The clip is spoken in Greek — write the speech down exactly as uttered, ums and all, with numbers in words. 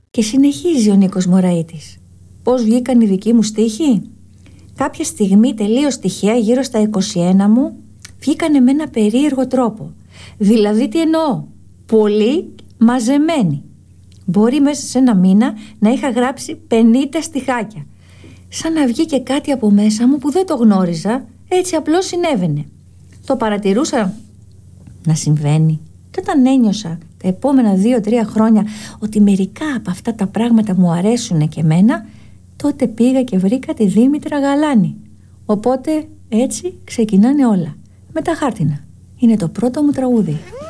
Και συνεχίζει ο Νίκος Μωραΐτης. Πώς βγήκαν οι δικοί μου στίχοι? Κάποια στιγμή τελείως τυχαία, γύρω στα είκοσι ένα μου, βγήκανε με ένα περίεργο τρόπο. Δηλαδή τι εννοώ? Πολύ μαζεμένοι. Μπορεί μέσα σε ένα μήνα να είχα γράψει πενήντα στιχάκια. Σαν να βγήκε κάτι από μέσα μου που δεν το γνώριζα, έτσι απλώς συνέβαινε. Το παρατηρούσα να συμβαίνει και όταν ένιωσα τα επόμενα δύο τρία χρόνια ότι μερικά από αυτά τα πράγματα μου αρέσουν και εμένα, τότε πήγα και βρήκα τη Δήμητρα Γαλάνη. Οπότε έτσι ξεκινάνε όλα. Με τα χάρτινα. Είναι το πρώτο μου τραγούδι.